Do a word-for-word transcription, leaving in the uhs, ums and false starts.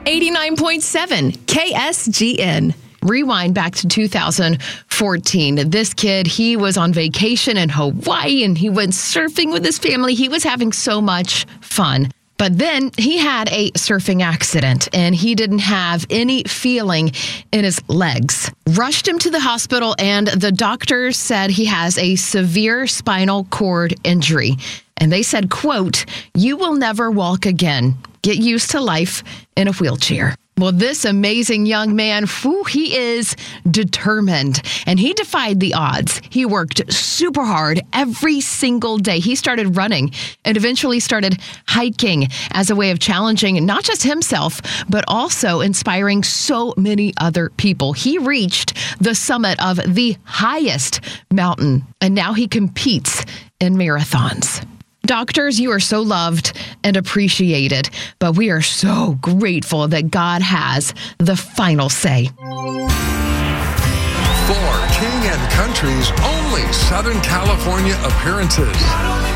eighty-nine point seven K S G N. Rewind back to two thousand fourteen. This kid, he was on vacation in Hawaii and he went surfing with his family. He was having so much fun. But then he had a surfing accident and he didn't have any feeling in his legs. Rushed him to the hospital and the doctors said he has a severe spinal cord injury. And they said, quote, "You will never walk again. Get used to life in a wheelchair." Well, this amazing young man, whew, he is determined, and he defied the odds. He worked super hard every single day. He started running and eventually started hiking as a way of challenging not just himself, but also inspiring so many other people. He reached the summit of the highest mountain, and now he competes in marathons. Doctors, you are so loved and appreciated, but we are so grateful that God has the final say. For King and Country's only Southern California appearances,